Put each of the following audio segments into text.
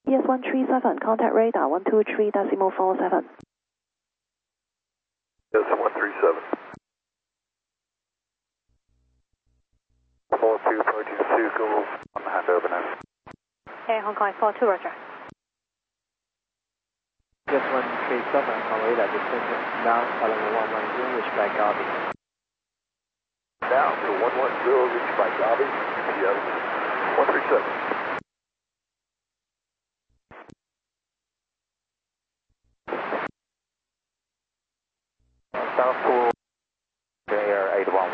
ES137, contact radar 123.47. ES137. 42 approaching Google on the handover now. Hey, Hong Kong 42, roger. ES137, on radar descending now, Paloma 110, reached by Garvey. Now to 110, reached by Garvey, UPS 137. South Pool, Air 811.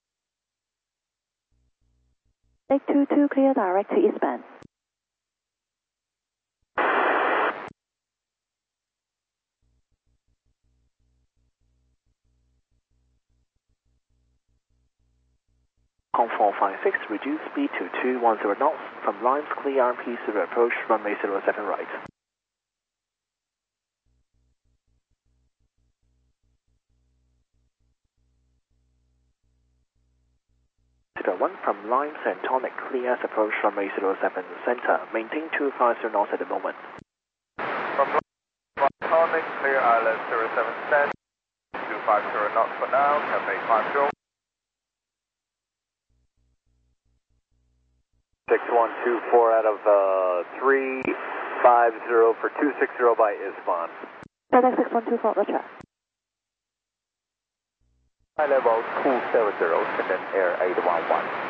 Lake 22, clear direct to eastbound. Hong 456, reduce speed to 210 knots from lines clear RMP 0 approach runway 07 right. 01 from lines and tonic clear approach runway 07 center, maintain 250 knots at the moment. From tonic clear island 07 center, 250 knots for now, Cafe 50. 6124 out of 350 for 260 by Isfan. FedEx 6124, roger. High level 270, and then Air 811.